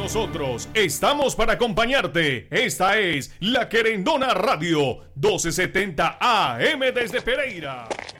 Nosotros estamos para acompañarte. Esta es La Querendona Radio, 1270 AM desde Pereira.